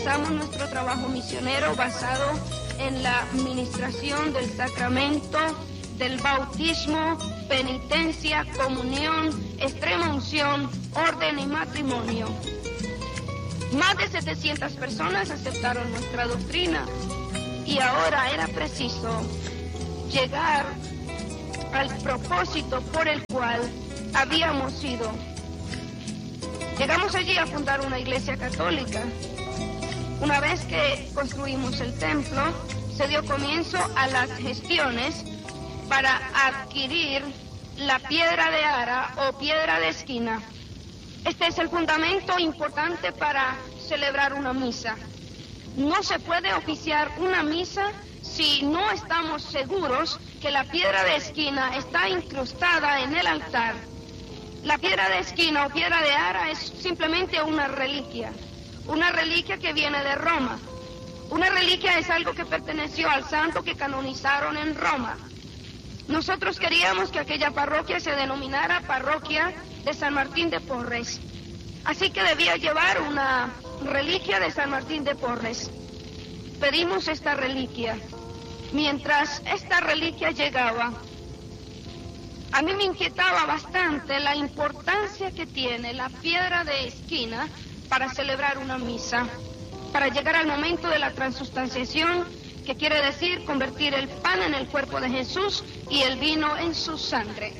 Comenzamos nuestro trabajo misionero basado en la administración del sacramento del bautismo, penitencia, comunión, extrema unción, orden y matrimonio. Más de 700 personas aceptaron nuestra doctrina y ahora era preciso llegar al propósito por el cual habíamos ido. Llegamos allí a fundar una iglesia católica. Una vez que construimos el templo, se dio comienzo a las gestiones para adquirir la piedra de ara o piedra de esquina. Este es el fundamento importante para celebrar una misa. No se puede oficiar una misa si no estamos seguros que la piedra de esquina está incrustada en el altar. La piedra de esquina o piedra de ara es simplemente una reliquia que viene de Roma. Una reliquia es algo que perteneció al santo que canonizaron en Roma. Nosotros queríamos que aquella parroquia se denominara Parroquia de San Martín de Porres. Así que debía llevar una reliquia de San Martín de Porres. Pedimos esta reliquia. Mientras esta reliquia llegaba, a mí me inquietaba bastante la importancia que tiene la piedra de esquina para celebrar una misa, para llegar al momento de la transustanciación, que quiere decir convertir el pan en el cuerpo de Jesús y el vino en su sangre.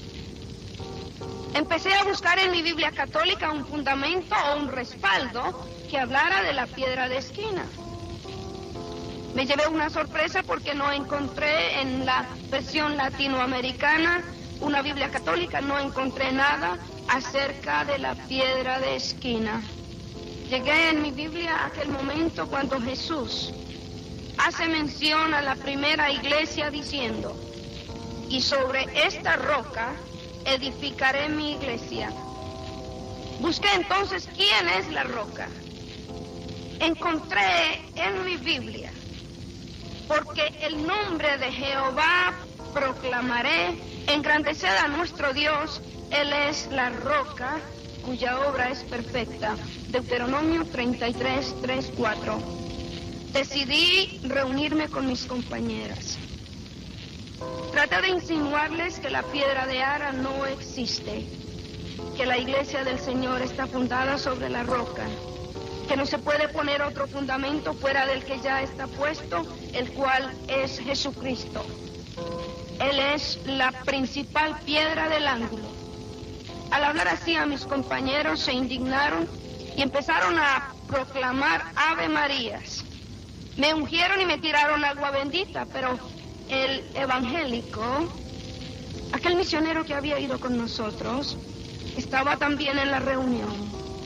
Empecé a buscar en mi Biblia católica un fundamento o un respaldo que hablara de la piedra de esquina. Me llevé una sorpresa porque no encontré en la versión latinoamericana, una Biblia católica, no encontré nada acerca de la piedra de esquina. Llegué en mi Biblia a aquel momento cuando Jesús hace mención a la primera iglesia diciendo: y sobre esta roca edificaré mi iglesia. Busqué entonces quién es la roca. Encontré en mi Biblia: porque el nombre de Jehová proclamaré, engrandecer a nuestro Dios, Él es la roca cuya obra es perfecta. Deuteronomio 33, 3, 4. Decidí reunirme con mis compañeras. Traté de insinuarles que la piedra de ara no existe, que la iglesia del Señor está fundada sobre la roca, que no se puede poner otro fundamento fuera del que ya está puesto, el cual es Jesucristo. Él es la principal piedra del ángulo. Al hablar así a mis compañeros se indignaron y empezaron a proclamar Ave Marías. Me ungieron y me tiraron agua bendita, pero el evangélico, aquel misionero que había ido con nosotros, estaba también en la reunión.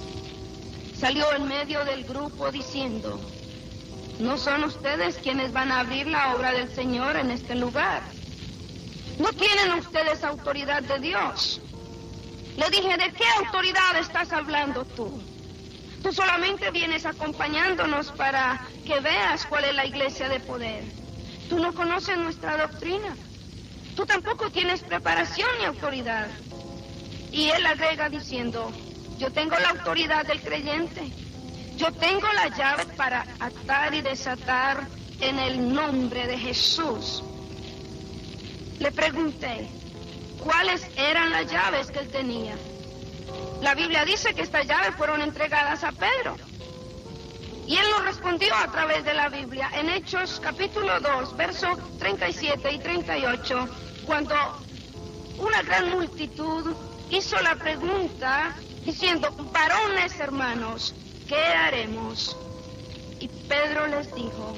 Salió en medio del grupo diciendo: no son ustedes quienes van a abrir la obra del Señor en este lugar. No tienen ustedes autoridad de Dios. Le dije: ¿de qué autoridad estás hablando tú? Tú solamente vienes acompañándonos para que veas cuál es la iglesia de poder. Tú no conoces nuestra doctrina. Tú tampoco tienes preparación ni autoridad. Y él agrega diciendo: yo tengo la autoridad del creyente. Yo tengo la llave para atar y desatar en el nombre de Jesús. Le pregunté cuáles eran las llaves que él tenía. La Biblia dice que estas llaves fueron entregadas a Pedro. Y él nos respondió a través de la Biblia en Hechos capítulo 2, versos 37 y 38, cuando una gran multitud hizo la pregunta diciendo: varones hermanos, ¿qué haremos? Y Pedro les dijo: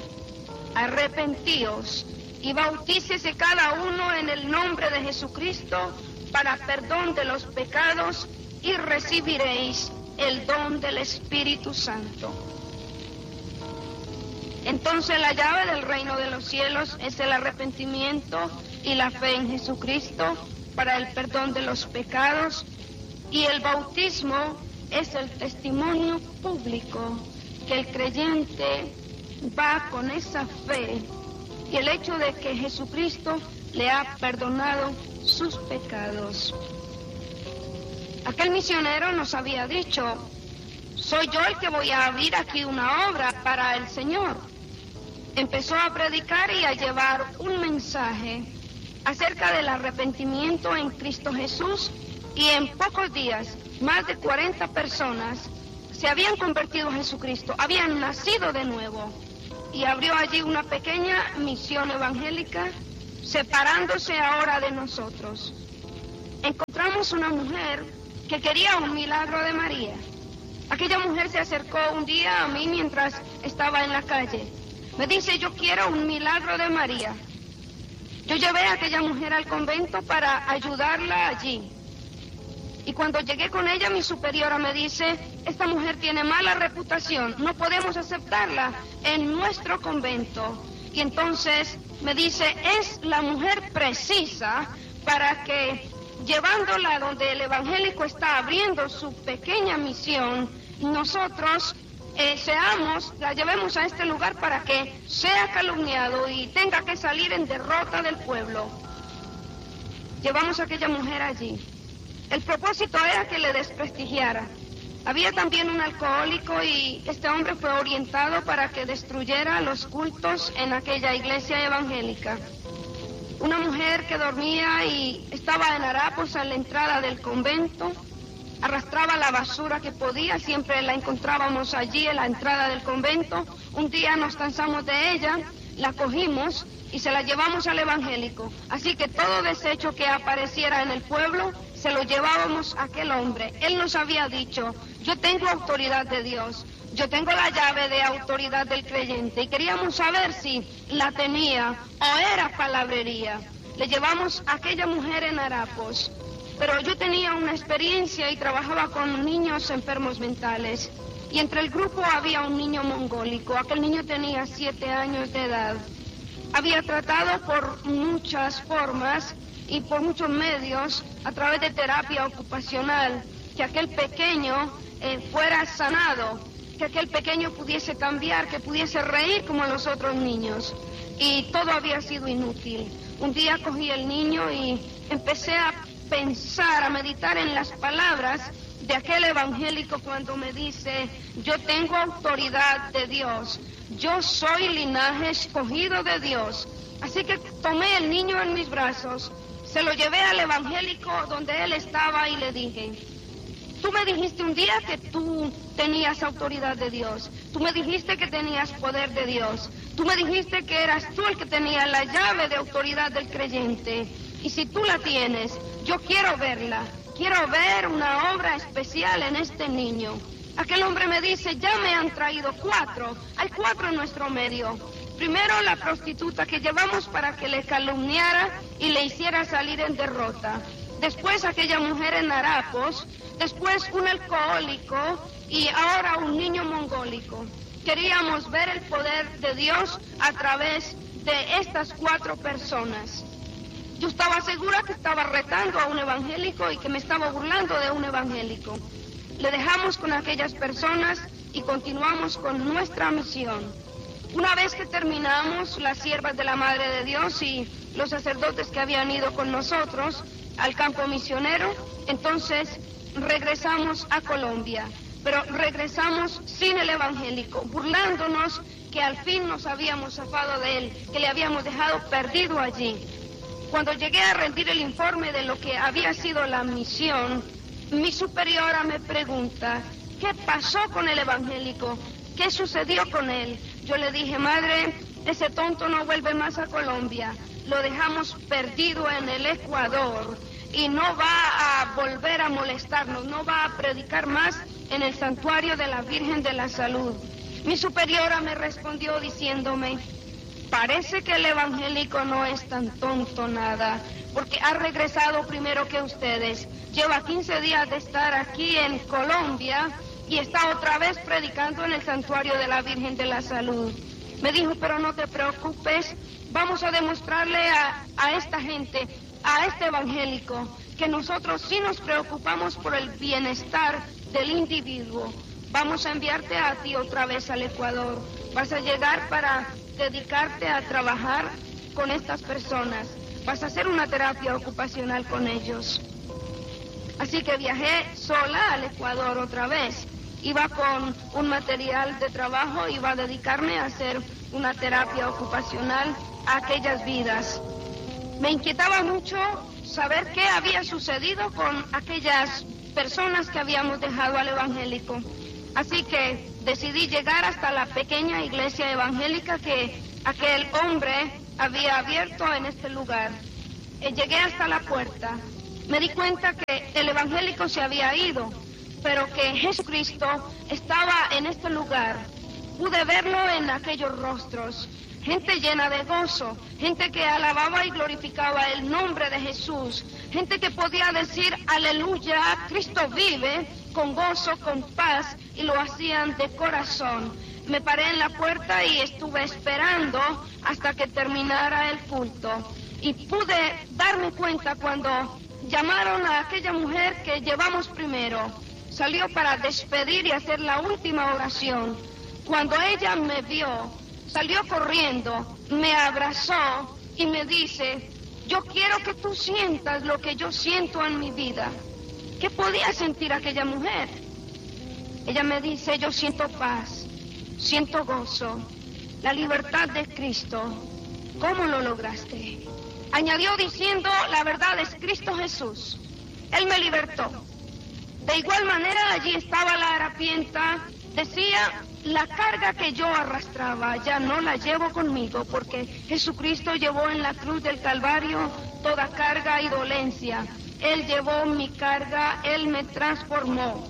arrepentíos y bautícese cada uno en el nombre de Jesucristo para perdón de los pecados y recibiréis el don del Espíritu Santo. Entonces la llave del reino de los cielos es el arrepentimiento y la fe en Jesucristo para el perdón de los pecados, y el bautismo es el testimonio público que el creyente va con esa fe y el hecho de que Jesucristo le ha perdonado sus pecados. Aquel misionero nos había dicho: soy yo el que voy a abrir aquí una obra para el Señor. Empezó a predicar y a llevar un mensaje acerca del arrepentimiento en Cristo Jesús, y en pocos días más de 40 personas se habían convertido a Jesucristo, habían nacido de nuevo, y abrió allí una pequeña misión evangélica, separándose ahora de nosotros. Encontramos una mujer que quería un milagro de María. Aquella mujer se acercó un día a mí mientras estaba en la calle. Me dice, yo quiero un milagro de María. Yo llevé a aquella mujer al convento para ayudarla allí. Y cuando llegué con ella, mi superiora me dice, esta mujer tiene mala reputación, no podemos aceptarla en nuestro convento. Y entonces me dice, es la mujer precisa para que, llevándola donde el evangélico está abriendo su pequeña misión, nosotros la llevemos a este lugar para que sea calumniado y tenga que salir en derrota del pueblo. Llevamos a aquella mujer allí. El propósito era que le desprestigiara. Había también un alcohólico y este hombre fue orientado para que destruyera los cultos en aquella iglesia evangélica. Una mujer que dormía y estaba en harapos a la entrada del convento, arrastraba la basura que podía, siempre la encontrábamos allí en la entrada del convento. Un día nos cansamos de ella, la cogimos y se la llevamos al evangélico. Así que todo desecho que apareciera en el pueblo, se lo llevábamos a aquel hombre. Él nos había dicho, yo tengo autoridad de Dios, yo tengo la llave de autoridad del creyente, y queríamos saber si la tenía o era palabrería. Le llevamos a aquella mujer en harapos, pero yo tenía una experiencia y trabajaba con niños enfermos mentales, y entre el grupo había un niño mongólico. Aquel niño tenía 7 años de edad. Había tratado por muchas formas y por muchos medios, a través de terapia ocupacional, que aquel pequeño fuera sanado, que aquel pequeño pudiese cambiar, que pudiese reír como los otros niños, y todo había sido inútil. Un día cogí el niño y empecé a pensar, a meditar en las palabras de aquel evangélico cuando me dice, yo tengo autoridad de Dios, yo soy linaje escogido de Dios. Así que tomé el niño en mis brazos, se lo llevé al evangélico donde él estaba y le dije, tú me dijiste un día que tú tenías autoridad de Dios, tú me dijiste que tenías poder de Dios, tú me dijiste que eras tú el que tenía la llave de autoridad del creyente, y si tú la tienes, yo quiero verla, quiero ver una obra especial en este niño. Aquel hombre me dice, ya me han traído 4, hay 4 en nuestro medio. Primero la prostituta que llevamos para que le calumniara y le hiciera salir en derrota. Después aquella mujer en harapos, después un alcohólico y ahora un niño mongólico. Queríamos ver el poder de Dios a través de estas 4 personas. Yo estaba segura que estaba retando a un evangélico y que me estaba burlando de un evangélico. Le dejamos con aquellas personas y continuamos con nuestra misión. Una vez que terminamos, las siervas de la Madre de Dios y los sacerdotes que habían ido con nosotros al campo misionero, entonces regresamos a Colombia, pero regresamos sin el evangélico, burlándonos que al fin nos habíamos zafado de él, que le habíamos dejado perdido allí. Cuando llegué a rendir el informe de lo que había sido la misión, mi superiora me pregunta, ¿qué pasó con el evangélico? ¿Qué sucedió con él? Yo le dije, madre, ese tonto no vuelve más a Colombia, lo dejamos perdido en el Ecuador y no va a volver a molestarnos, no va a predicar más en el santuario de la Virgen de la Salud. Mi superiora me respondió diciéndome, parece que el evangélico no es tan tonto nada, porque ha regresado primero que ustedes. Lleva 15 días de estar aquí en Colombia y está otra vez predicando en el santuario de la Virgen de la Salud. Me dijo, pero no te preocupes, vamos a demostrarle a esta gente, a este evangélico, que nosotros sí nos preocupamos por el bienestar del individuo. Vamos a enviarte a ti otra vez al Ecuador. Vas a llegar para dedicarte a trabajar con estas personas. Vas a hacer una terapia ocupacional con ellos. Así que viajé sola al Ecuador otra vez. Iba con un material de trabajo, iba a dedicarme a hacer una terapia ocupacional a aquellas vidas. Me inquietaba mucho saber qué había sucedido con aquellas personas que habíamos dejado al evangélico. Así que decidí llegar hasta la pequeña iglesia evangélica que aquel hombre había abierto en este lugar. Llegué hasta la puerta. Me di cuenta que el evangélico se había ido, pero que Jesucristo estaba en este lugar. Pude verlo en aquellos rostros. Gente llena de gozo, gente que alababa y glorificaba el nombre de Jesús, gente que podía decir aleluya, Cristo vive, con gozo, con paz, y lo hacían de corazón. Me paré en la puerta y estuve esperando hasta que terminara el culto. Y pude darme cuenta cuando llamaron a aquella mujer que llevamos primero. Salió para despedir y hacer la última oración. Cuando ella me vio, salió corriendo, me abrazó y me dice, yo quiero que tú sientas lo que yo siento en mi vida. ¿Qué podía sentir aquella mujer? Ella me dice, yo siento paz, siento gozo, la libertad de Cristo. ¿Cómo lo lograste? Añadió diciendo, la verdad es Cristo Jesús. Él me libertó. De igual manera, allí estaba la harapienta. Decía, la carga que yo arrastraba ya no la llevo conmigo, porque Jesucristo llevó en la cruz del Calvario toda carga y dolencia. Él llevó mi carga, Él me transformó.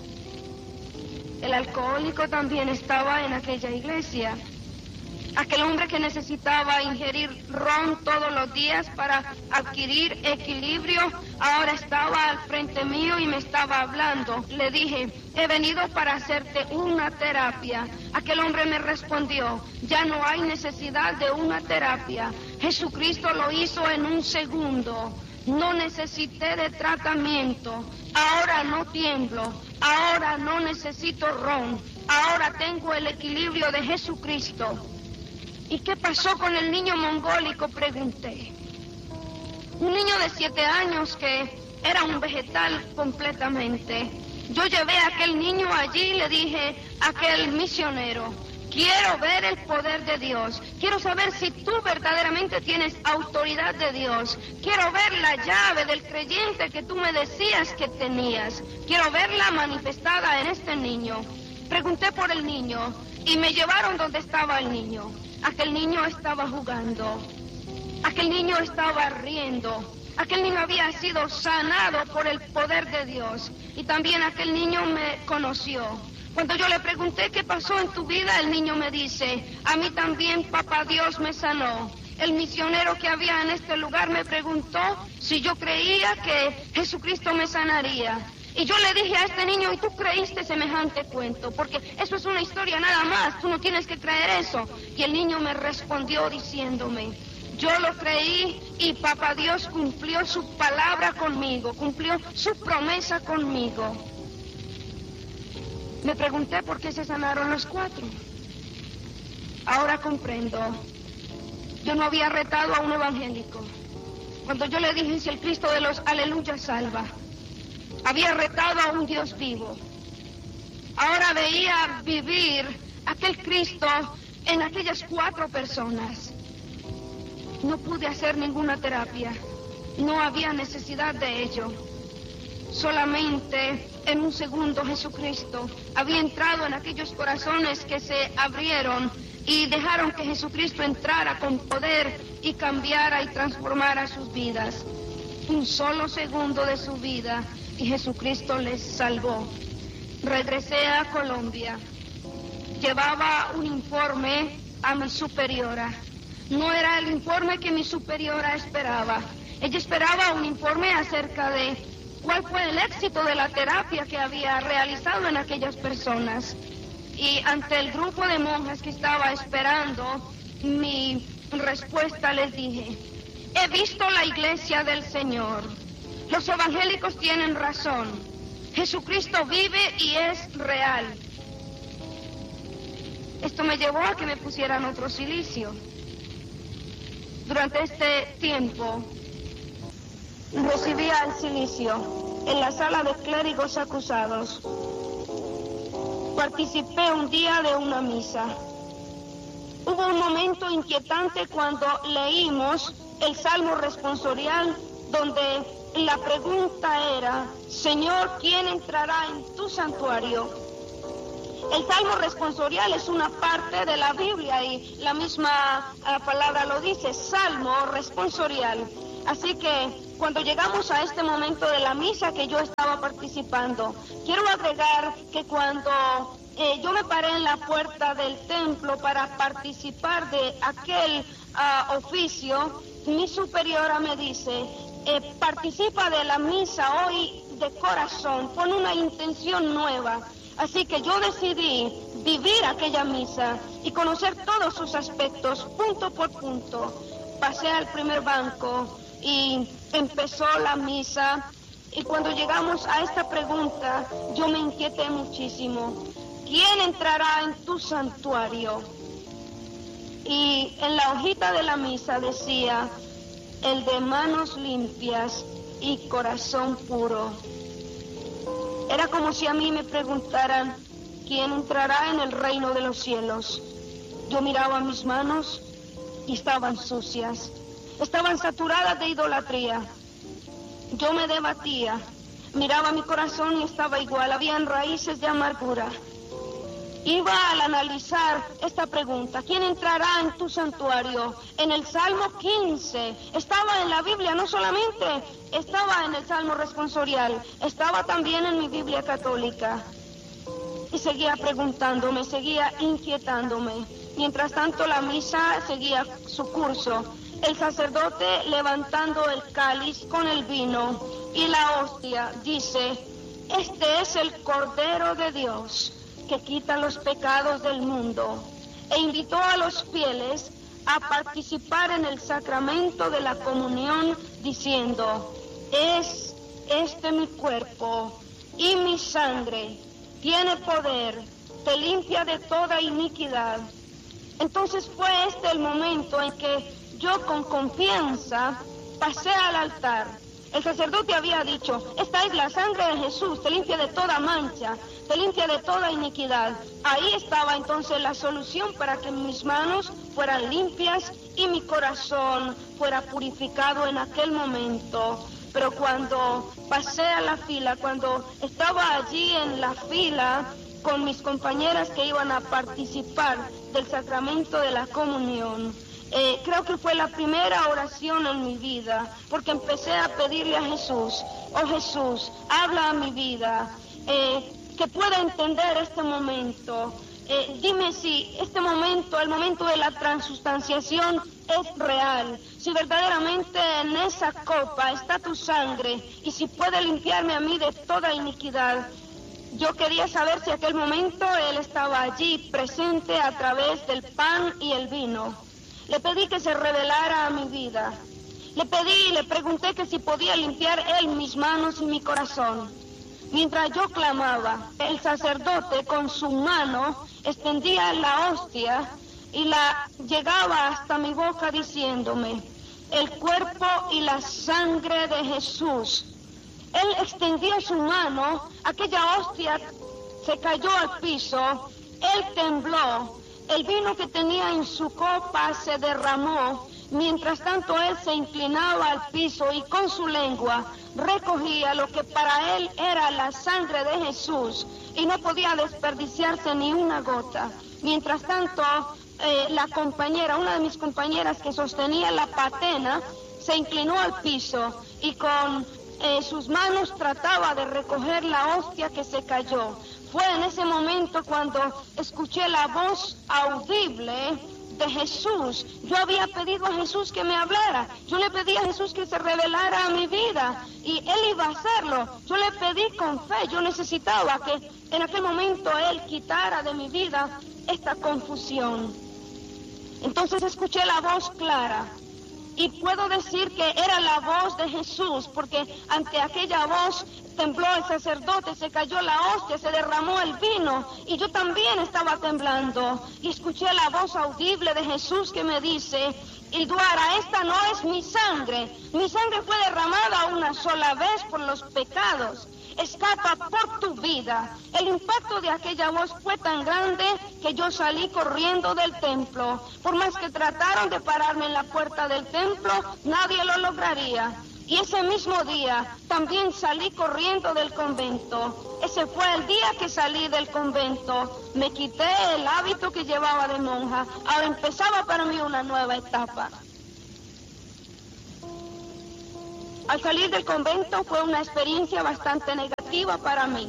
El alcohólico también estaba en aquella iglesia. Aquel hombre que necesitaba ingerir ron todos los días para adquirir equilibrio, ahora estaba al frente mío y me estaba hablando. Le dije, he venido para hacerte una terapia. Aquel hombre me respondió, ya no hay necesidad de una terapia. Jesucristo lo hizo en un segundo. No necesité de tratamiento. Ahora no tiemblo. Ahora no necesito ron. Ahora tengo el equilibrio de Jesucristo. ¿Y qué pasó con el niño mongólico?, pregunté. Un niño de 7 años que era un vegetal completamente. Yo llevé a aquel niño allí y le dije a aquel misionero, quiero ver el poder de Dios. Quiero saber si tú verdaderamente tienes autoridad de Dios. Quiero ver la llave del creyente que tú me decías que tenías. Quiero verla manifestada en este niño. Pregunté por el niño y me llevaron donde estaba el niño. Aquel niño estaba jugando, aquel niño estaba riendo, aquel niño había sido sanado por el poder de Dios y también aquel niño me conoció. Cuando yo le pregunté qué pasó en tu vida, el niño me dice, a mí también papá Dios me sanó. El misionero que había en este lugar me preguntó si yo creía que Jesucristo me sanaría. Y yo le dije a este niño, ¿y tú creíste semejante cuento? Porque eso es una historia nada más, tú no tienes que creer eso. Y el niño me respondió diciéndome, yo lo creí y papá Dios cumplió su palabra conmigo, cumplió su promesa conmigo. Me pregunté por qué se sanaron los 4. Ahora comprendo. Yo no había retado a un evangélico. Cuando yo le dije, si el Cristo de los aleluyas salva, había retado a un Dios vivo. Ahora veía vivir aquel Cristo en aquellas 4 personas. No pude hacer ninguna terapia. No había necesidad de ello. Solamente en un segundo Jesucristo había entrado en aquellos corazones que se abrieron y dejaron que Jesucristo entrara con poder y cambiara y transformara sus vidas. Un solo segundo de su vida y Jesucristo les salvó. Regresé a Colombia. Llevaba un informe a mi superiora. No era el informe que mi superiora esperaba. Ella esperaba un informe acerca de cuál fue el éxito de la terapia que había realizado en aquellas personas. Y ante el grupo de monjas que estaba esperando mi respuesta, les dije, he visto la iglesia del Señor. Los evangélicos tienen razón. Jesucristo vive y es real. Esto me llevó a que me pusieran otro cilicio. Durante este tiempo recibía el cilicio en la sala de clérigos acusados. participé un día de una misa. Hubo un momento inquietante cuando leímos el Salmo responsorial, donde la pregunta era: Señor, ¿quién entrará en tu santuario? El Salmo responsorial es una parte de la Biblia y la misma palabra lo dice, Salmo responsorial. Así que cuando llegamos a este momento de la misa que yo estaba participando, quiero agregar que cuando yo me paré en la puerta del templo para participar de aquel oficio, mi superiora me dice: participa de la misa hoy de corazón, con una intención nueva. Así que yo decidí vivir aquella misa y conocer todos sus aspectos, punto por punto. Pasé al primer banco y empezó la misa. Y cuando llegamos a esta pregunta, yo me inquieté muchísimo. ¿Quién entrará en tu santuario? Y en la hojita de la misa decía: el de manos limpias y corazón puro. Era como si a mí me preguntaran: ¿quién entrará en el reino de los cielos? Yo miraba mis manos y estaban sucias, estaban saturadas de idolatría. Yo me debatía, miraba mi corazón y estaba igual, habían raíces de amargura. Iba al analizar esta pregunta: ¿quién entrará en tu santuario? En el Salmo 15, estaba en la Biblia, no solamente estaba en el Salmo responsorial, estaba también en mi Biblia católica. Y seguía preguntándome, seguía inquietándome. Mientras tanto la misa seguía su curso. El sacerdote, levantando el cáliz con el vino y la hostia, dice: este es el Cordero de Dios que quita los pecados del mundo, e invitó a los fieles a participar en el sacramento de la comunión, diciendo: es este mi cuerpo y mi sangre, tiene poder, te limpia de toda iniquidad. Entonces fue este el momento en que yo con confianza pasé al altar. El sacerdote había dicho: esta es la sangre de Jesús, te limpia de toda mancha, te limpia de toda iniquidad. Ahí estaba entonces la solución para que mis manos fueran limpias y mi corazón fuera purificado en aquel momento. Pero cuando pasé a la fila, cuando estaba allí en la fila con mis compañeras que iban a participar del sacramento de la comunión, creo que fue la primera oración en mi vida, porque empecé a pedirle a Jesús: oh Jesús, habla a mi vida, que pueda entender este momento. Dime si este momento, el momento de la transustanciación, es real, si verdaderamente en esa copa está tu sangre y si puede limpiarme a mí de toda iniquidad. Yo quería saber si aquel momento Él estaba allí presente a través del pan y el vino. Le pedí que se revelara a mi vida. Le pedí y le pregunté que si podía limpiar Él mis manos y mi corazón. Mientras yo clamaba, el sacerdote con su mano extendía la hostia y la llegaba hasta mi boca diciéndome: el cuerpo y la sangre de Jesús. Él extendió su mano, aquella hostia se cayó al piso, él tembló, el vino que tenía en su copa se derramó. Mientras tanto él se inclinaba al piso y con su lengua recogía lo que para él era la sangre de Jesús y no podía desperdiciarse ni una gota. Mientras tanto la compañera, una de mis compañeras que sostenía la patena, se inclinó al piso y con sus manos trataba de recoger la hostia que se cayó. Fue en ese momento cuando escuché la voz audible de Jesús. Yo había pedido a Jesús que me hablara. Yo le pedí a Jesús que se revelara a mi vida y Él iba a hacerlo. Yo le pedí con fe. Yo necesitaba que en aquel momento Él quitara de mi vida esta confusión. Entonces escuché la voz clara y puedo decir que era la voz de Jesús, porque ante aquella voz tembló el sacerdote, se cayó la hostia, se derramó el vino y yo también estaba temblando y escuché la voz audible de Jesús que me dice: Hilduara, esta no es mi sangre fue derramada una sola vez por los pecados escapa por tu vida. El impacto de aquella voz fue tan grande que yo salí corriendo del templo. Por más que trataron de pararme en la puerta del templo, nadie lo lograría. Y ese mismo día también salí corriendo del convento. Ese fue el día que salí del convento. Me quité el hábito que llevaba de monja. Ahora empezaba para mí una nueva etapa. Al salir del convento fue una experiencia bastante negativa para mí.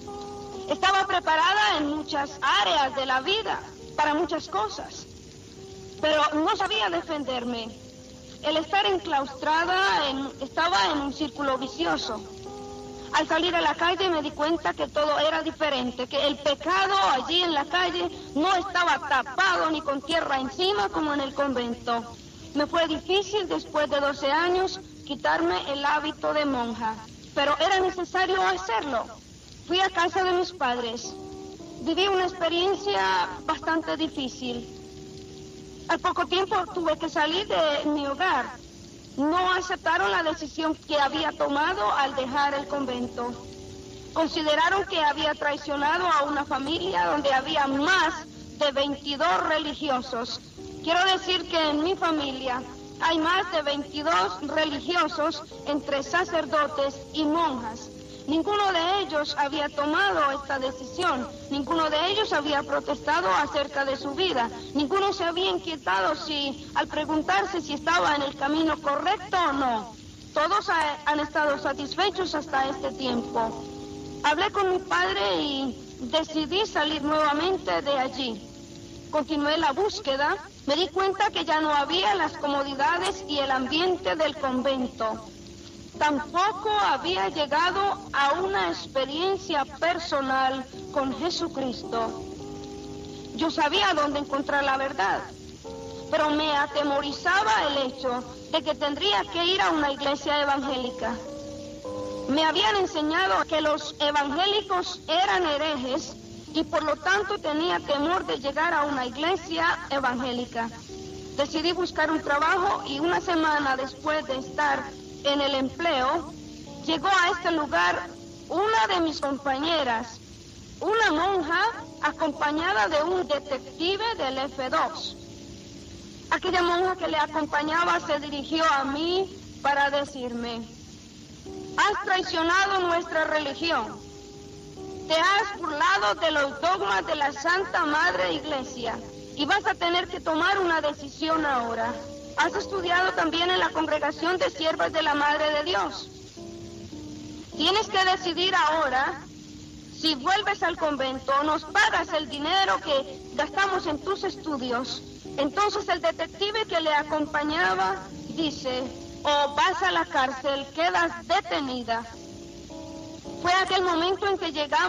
Estaba preparada en muchas áreas de la vida, para muchas cosas, pero no sabía defenderme. El estar enclaustrada estaba en un círculo vicioso. Al salir a la calle me di cuenta que todo era diferente, que el pecado allí en la calle no estaba tapado ni con tierra encima como en el convento. Me fue difícil después de 12 años quitarme el hábito de monja, pero era necesario hacerlo. Fui a casa de mis padres. Viví una experiencia bastante difícil. Al poco tiempo tuve que salir de mi hogar. No aceptaron la decisión que había tomado al dejar el convento. Consideraron que había traicionado a una familia donde había más de 22 religiosos. Quiero decir que en mi familia hay más de 22 religiosos entre sacerdotes y monjas. Ninguno de ellos había tomado esta decisión, ninguno de ellos había protestado acerca de su vida, ninguno se había inquietado al preguntarse si estaba en el camino correcto o no. Todos han estado satisfechos hasta este tiempo. Hablé con mi padre y decidí salir nuevamente de allí. Continué la búsqueda, me di cuenta que ya no había las comodidades y el ambiente del convento. Tampoco había llegado a una experiencia personal con Jesucristo. Yo sabía dónde encontrar la verdad, pero me atemorizaba el hecho de que tendría que ir a una iglesia evangélica. Me habían enseñado que los evangélicos eran herejes y por lo tanto tenía temor de llegar a una iglesia evangélica. Decidí buscar un trabajo y una semana después de estar en el empleo, llegó a este lugar una de mis compañeras, una monja acompañada de un detective del F2. Aquella monja que le acompañaba se dirigió a mí para decirme: has traicionado nuestra religión, te has burlado de los dogmas de la Santa Madre Iglesia y vas a tener que tomar una decisión ahora. Has estudiado también en la congregación de siervas de la Madre de Dios. Tienes que decidir ahora si vuelves al convento o nos pagas el dinero que gastamos en tus estudios. Entonces el detective que le acompañaba dice: o vas a la cárcel, quedas detenida. Fue aquel momento en que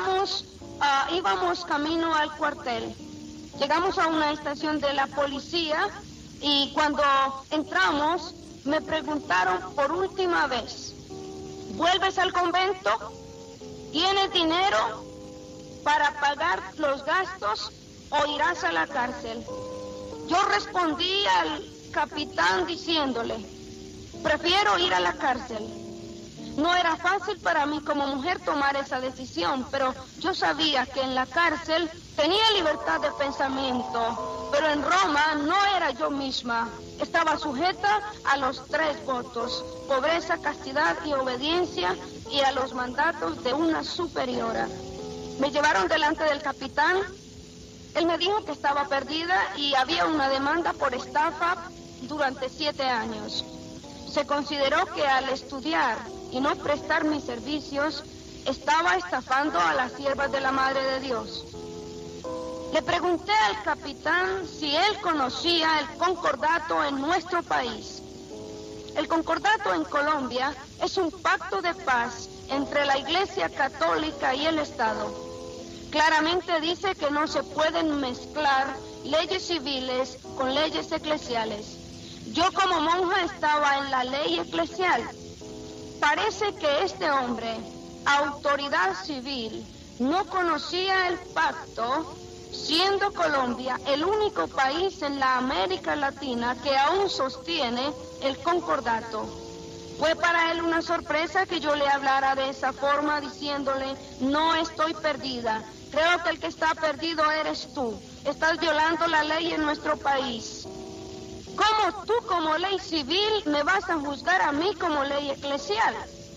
íbamos camino al cuartel. Llegamos a una estación de la policía y cuando entramos me preguntaron por última vez: ¿vuelves al convento? ¿Tienes dinero para pagar los gastos o irás a la cárcel? Yo respondí al capitán diciéndole: prefiero ir a la cárcel. No era fácil para mí como mujer tomar esa decisión, pero yo sabía que en la cárcel tenía libertad de pensamiento, pero en Roma no era yo misma. Estaba sujeta a los 3 votos: pobreza, castidad y obediencia, y a los mandatos de una superiora. Me llevaron delante del capitán. Él me dijo que estaba perdida y había una demanda por estafa durante 7 años. Se consideró que al estudiar y no prestar mis servicios, estaba estafando a las siervas de la Madre de Dios. Le pregunté al capitán si él conocía el concordato en nuestro país. El concordato en Colombia es un pacto de paz entre la Iglesia Católica y el Estado. Claramente dice que no se pueden mezclar leyes civiles con leyes eclesiales. Yo como monja estaba en la ley eclesial. Parece que este hombre, autoridad civil, no conocía el pacto, siendo Colombia el único país en la América Latina que aún sostiene el concordato. Fue para él una sorpresa que yo le hablara de esa forma, diciéndole, no estoy perdida. Creo que el que está perdido eres tú. Estás violando la ley en nuestro país. ¿Cómo tú como ley civil me vas a juzgar a mí como ley eclesial?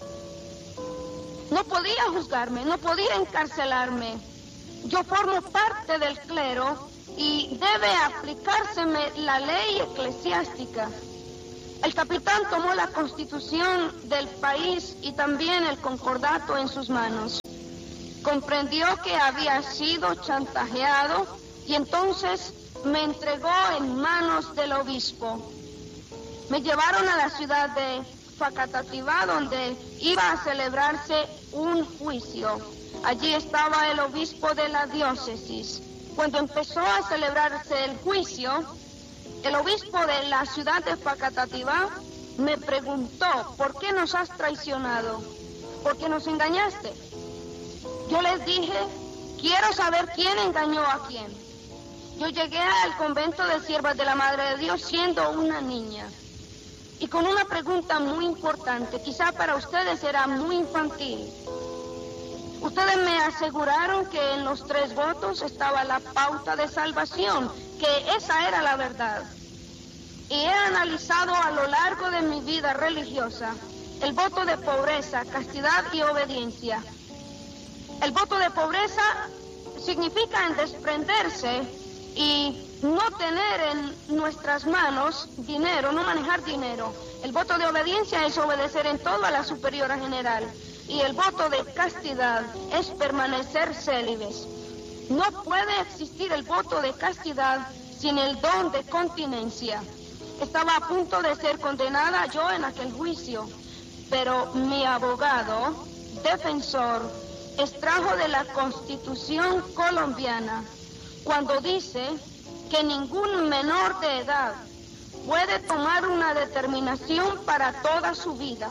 No podía juzgarme, no podía encarcelarme. Yo formo parte del clero y debe aplicárseme la ley eclesiástica. El capitán tomó la constitución del país y también el concordato en sus manos. Comprendió que había sido chantajeado y entonces me entregó en manos del obispo. Me llevaron a la ciudad de Facatativá, donde iba a celebrarse un juicio. Allí estaba el obispo de la diócesis. Cuando empezó a celebrarse el juicio, el obispo de la ciudad de Facatativá me preguntó, ¿por qué nos has traicionado? ¿Por qué nos engañaste? Yo les dije, quiero saber quién engañó a quién. Yo llegué al convento de Siervas de la Madre de Dios siendo una niña y con una pregunta muy importante, quizá para ustedes era muy infantil. Ustedes me aseguraron que en los 3 votos estaba la pauta de salvación, que esa era la verdad. Y he analizado a lo largo de mi vida religiosa el voto de pobreza, castidad y obediencia. El voto de pobreza significa en desprenderse y no tener en nuestras manos dinero, no manejar dinero. El voto de obediencia es obedecer en todo a la superiora general. Y el voto de castidad es permanecer célibes. No puede existir el voto de castidad sin el don de continencia. Estaba a punto de ser condenada yo en aquel juicio, pero mi abogado, defensor, extrajo de la Constitución colombiana cuando dice que ningún menor de edad puede tomar una determinación para toda su vida.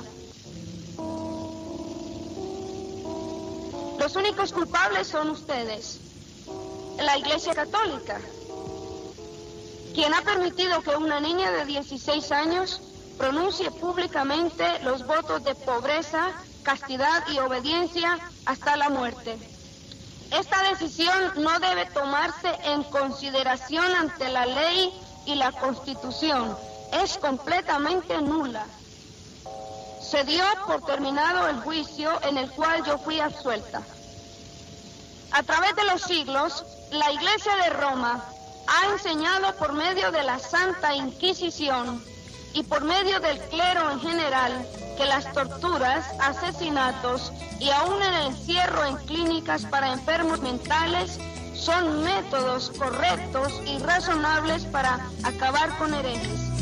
Los únicos culpables son ustedes, la Iglesia Católica, quien ha permitido que una niña de 16 años pronuncie públicamente los votos de pobreza, castidad y obediencia hasta la muerte. Esta decisión no debe tomarse en consideración ante la ley y la Constitución. Es completamente nula. Se dio por terminado el juicio en el cual yo fui absuelta. A través de los siglos, la Iglesia de Roma ha enseñado por medio de la Santa Inquisición y por medio del clero en general que las torturas, asesinatos y aún el encierro en clínicas para enfermos mentales son métodos correctos y razonables para acabar con herejes.